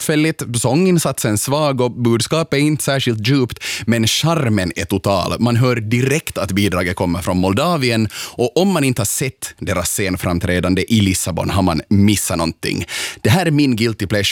bristfälligt, sånginsatsen svag och budskapet är inte särskilt djupt, men charmen är total. Man hör direkt att bidraget kommer från Moldavien, och om man inte har sett deras scenframträdande i Lissabon har man missat någonting. Det här är min guilty pleasure